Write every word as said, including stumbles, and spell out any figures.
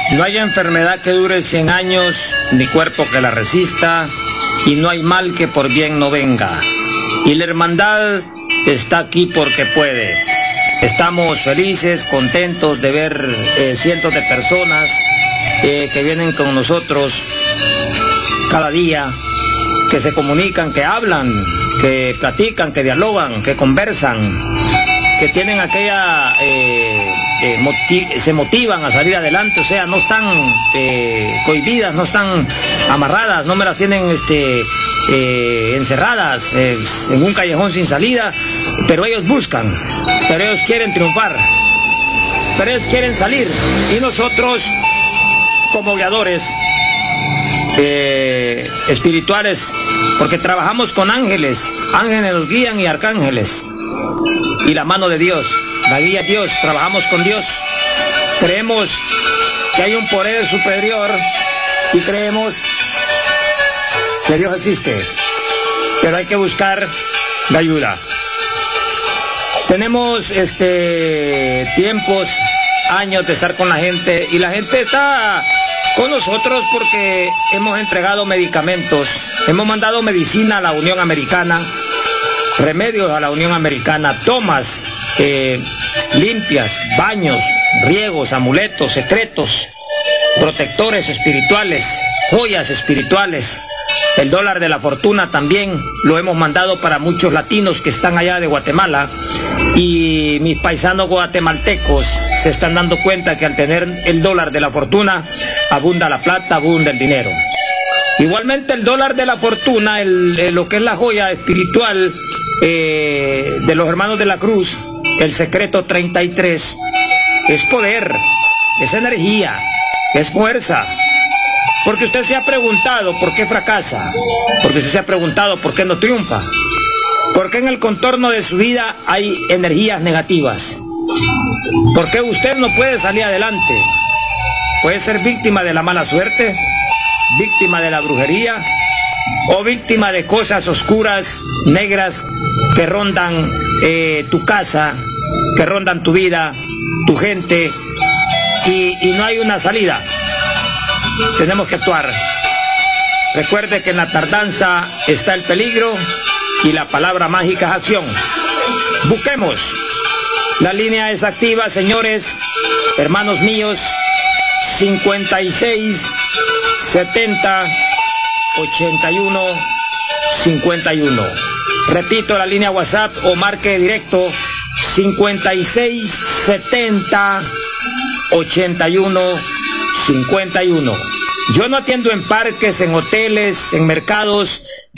No hay enfermedad que dure cien años, ni cuerpo que la resista, y no hay mal que por bien no venga. Y la hermandad está aquí porque puede. Estamos felices, contentos de ver eh, cientos de personas eh, que vienen con nosotros cada día, que se comunican, que hablan, que platican, que dialogan, que conversan, que tienen aquella, eh, eh, motiv se motivan a salir adelante, o sea, no están eh, cohibidas, no están amarradas, no me las tienen este, eh, encerradas eh, en un callejón sin salida, pero ellos buscan, pero ellos quieren triunfar, pero ellos quieren salir, y nosotros, como guiadores eh, espirituales, porque trabajamos con ángeles, ángeles nos guían y arcángeles, y la mano de Dios, la guía Dios, trabajamos con Dios, creemos que hay un poder superior y creemos que Dios existe, pero hay que buscar la ayuda. Tenemos este tiempos, años de estar con la gente, y la gente está con nosotros porque hemos entregado medicamentos, hemos mandado medicina a la Unión Americana, remedios a la Unión Americana, tomas eh, limpias, baños, riegos, amuletos, secretos, protectores espirituales, joyas espirituales. El dólar de la fortuna también lo hemos mandado para muchos latinos que están allá de Guatemala, y mis paisanos guatemaltecos se están dando cuenta que al tener el dólar de la fortuna abunda la plata, abunda el dinero. Igualmente el dólar de la fortuna, el, el, lo que es la joya espiritual eh, de los hermanos de la cruz, el secreto treinta y tres, es poder, es energía, es fuerza. Porque usted se ha preguntado por qué fracasa, porque usted se ha preguntado por qué no triunfa, porque en el contorno de su vida hay energías negativas, porque usted no puede salir adelante, puede ser víctima de la mala suerte, víctima de la brujería, o víctima de cosas oscuras, negras, que rondan eh, tu casa, que rondan tu vida, tu gente, y, y no hay una salida. Tenemos que actuar. Recuerde que en la tardanza está el peligro, y la palabra mágica es acción. Busquemos. La línea es activa, señores, hermanos míos, cincuenta y seis, setenta, ochenta y uno, cincuenta y uno. Repito la línea WhatsApp o marque directo cincuenta y seis, setenta, ochenta y uno, cincuenta y uno. Yo no atiendo en parques, en hoteles, en mercados.